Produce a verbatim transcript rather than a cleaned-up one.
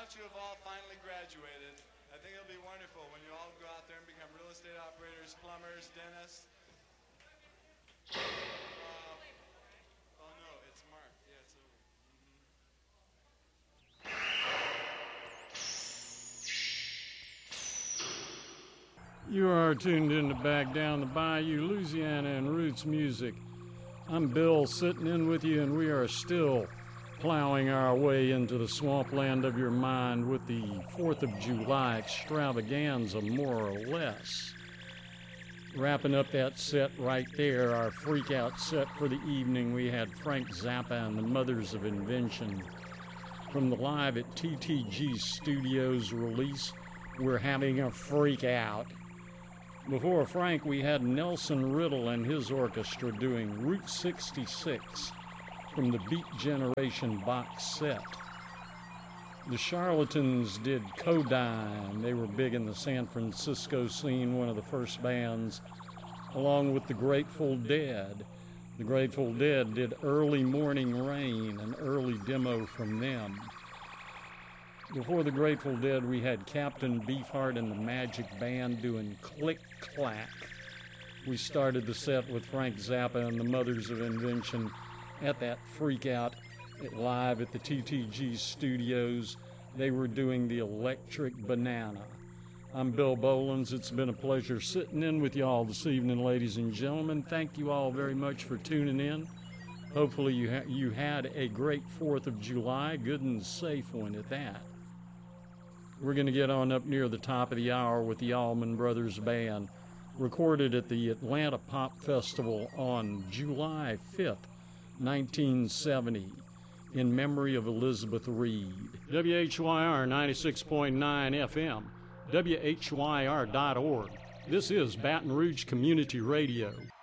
that you have all finally graduated. I think it'll be wonderful when you all go out there and become real estate operators, plumbers, dentists. Uh, oh no, it's Mark. Yeah, it's over. Mm-hmm. You are tuned in to Back Down the Bayou, Louisiana and Roots Music. I'm Bill, sitting in with you, and we are still plowing our way into the swampland of your mind with the fourth of July extravaganza, more or less. Wrapping up that set right there, our freak-out set for the evening, we had Frank Zappa and the Mothers of Invention. From the Live at T T G Studios release, We're Having a Freak Out. Before Frank, we had Nelson Riddle and his orchestra doing Route sixty-six from the Beat Generation box set. The Charlatans did Codine. They were big in the San Francisco scene, one of the first bands, along with the Grateful Dead. The Grateful Dead did Early Morning Rain, an early demo from them. Before the Grateful Dead, we had Captain Beefheart and the Magic Band doing Click Clack. We started the set with Frank Zappa and the Mothers of Invention at that freak out live at the T T G Studios. They were doing the Electric Banana. I'm Bill Bolins. It's been a pleasure sitting in with you all this evening, ladies and gentlemen. Thank you all very much for tuning in. Hopefully you, ha- you had a great fourth of July, good and safe one at that. We're going to get on up near the top of the hour with the Allman Brothers Band, recorded at the Atlanta Pop Festival on July fifth, nineteen seventy, in memory of Elizabeth Reed. W H Y R ninety-six point nine F M, W H Y R dot org. This is Baton Rouge Community Radio.